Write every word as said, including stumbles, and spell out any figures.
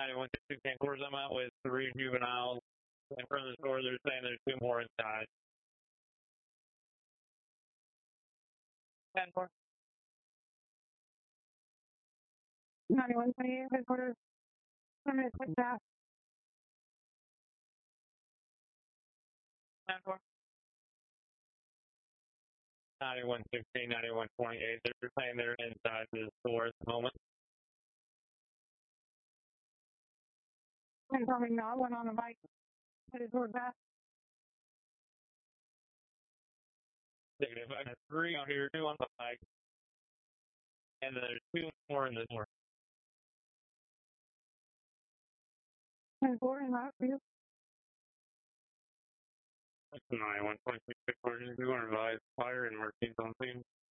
ninety-one sixty ten quarters. I'm out with three juveniles in front of the store. They're saying there's two more inside. ten four. ninety-one twenty-eight headquarters. I'm going to click that. ten four. ninety-one sixteen, ninety-one twenty-eight. They're saying they're inside the store at the moment. Confirming not one on a bike. Headed toward that. Negative. I got three out here, two on the bike. And there's two more in the store. ten four in that for you. ninety-one twenty-six, we want to advise fire and Martinez on scene.